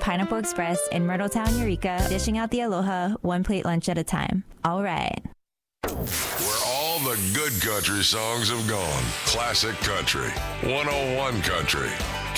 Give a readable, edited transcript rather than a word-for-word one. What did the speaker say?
Pineapple Express in Myrtletown, Eureka, dishing out the aloha one plate lunch at a time. All right. Where all the good country songs have gone. Classic Country. 101 Country.